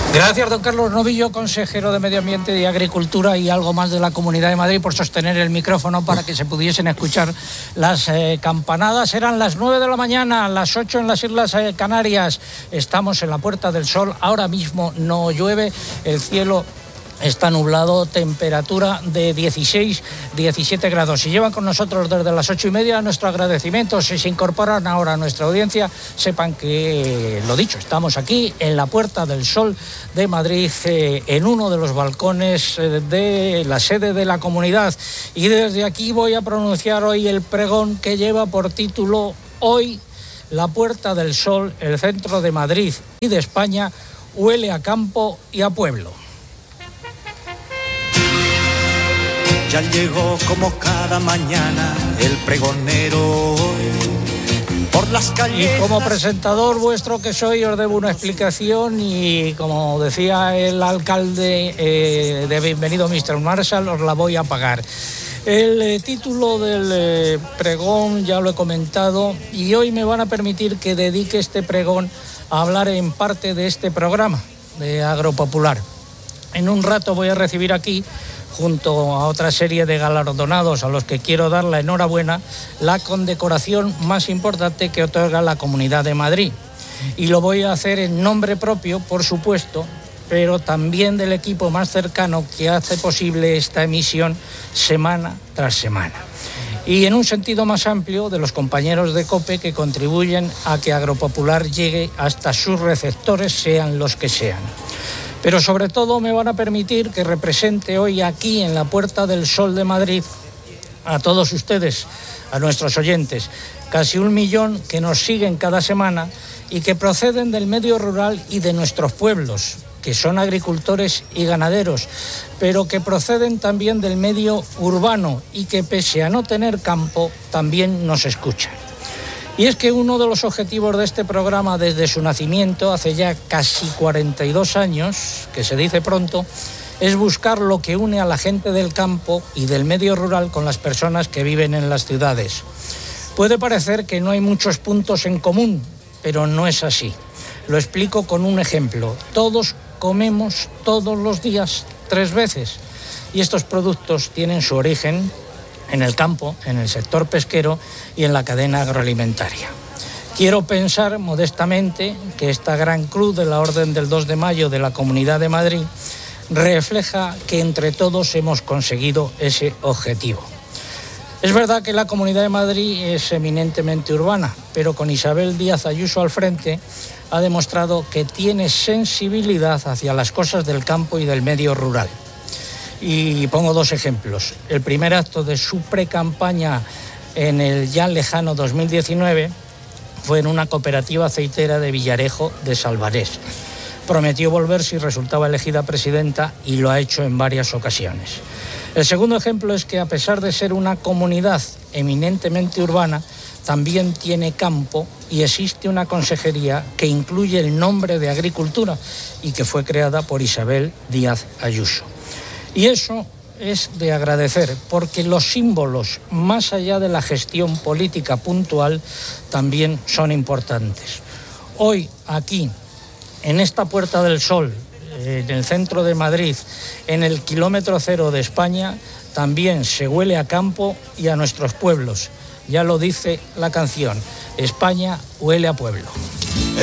Gracias, don Carlos Novillo, consejero de Medio Ambiente y Agricultura y algo más de la Comunidad de Madrid, por sostener el micrófono para que se pudiesen escuchar las campanadas. Eran las 9 de la mañana, las 8 en las Islas Canarias. Estamos en la Puerta del Sol. Ahora mismo no llueve, el cielo está nublado, temperatura de 16, 17 grados. Si llevan con nosotros desde las 8:30, nuestro agradecimiento. Si se incorporan ahora a nuestra audiencia, sepan que, lo dicho, estamos aquí en la Puerta del Sol de Madrid, en uno de los balcones de la sede de la comunidad. Y desde aquí voy a pronunciar hoy el pregón que lleva por título: Hoy la Puerta del Sol, el centro de Madrid y de España, huele a campo y a pueblo. Ya llegó como cada mañana el pregonero por las calles. Y como presentador vuestro que soy, os debo una explicación y, como decía el alcalde de Bienvenido Mr. Marshall, os la voy a pagar. El título del pregón ya lo he comentado y hoy me van a permitir que dedique este pregón a hablar en parte de este programa de Agropopular. En un rato voy a recibir aquí, junto a otra serie de galardonados a los que quiero dar la enhorabuena, la condecoración más importante que otorga la Comunidad de Madrid. Y lo voy a hacer en nombre propio, por supuesto, pero también del equipo más cercano que hace posible esta emisión semana tras semana. Y en un sentido más amplio, de los compañeros de COPE que contribuyen a que Agropopular llegue hasta sus receptores, sean los que sean. Pero sobre todo me van a permitir que represente hoy aquí en la Puerta del Sol de Madrid a todos ustedes, a nuestros oyentes, casi 1 millón que nos siguen cada semana y que proceden del medio rural y de nuestros pueblos, que son agricultores y ganaderos, pero que proceden también del medio urbano y que, pese a no tener campo, también nos escuchan. Y es que uno de los objetivos de este programa desde su nacimiento, hace ya casi 42 años, que se dice pronto, es buscar lo que une a la gente del campo y del medio rural con las personas que viven en las ciudades. Puede parecer que no hay muchos puntos en común, pero no es así. Lo explico con un ejemplo. Todos comemos todos los días 3 veces y estos productos tienen su origen en el campo, en el sector pesquero y en la cadena agroalimentaria. Quiero pensar modestamente que esta gran cruz de la Orden del 2 de mayo de la Comunidad de Madrid refleja que entre todos hemos conseguido ese objetivo. Es verdad que la Comunidad de Madrid es eminentemente urbana, pero con Isabel Díaz Ayuso al frente ha demostrado que tiene sensibilidad hacia las cosas del campo y del medio rural. Y pongo 2 ejemplos. El primer acto de su precampaña en el ya lejano 2019 fue en una cooperativa aceitera de Villarejo de Salvarés. Prometió volver si resultaba elegida presidenta y lo ha hecho en varias ocasiones. El segundo ejemplo es que, a pesar de ser una comunidad eminentemente urbana, también tiene campo y existe una consejería que incluye el nombre de Agricultura y que fue creada por Isabel Díaz Ayuso. Y eso es de agradecer, porque los símbolos, más allá de la gestión política puntual, también son importantes. Hoy, aquí, en esta Puerta del Sol, en el centro de Madrid, en el kilómetro cero de España, también se huele a campo y a nuestros pueblos. Ya lo dice la canción: España huele a pueblo.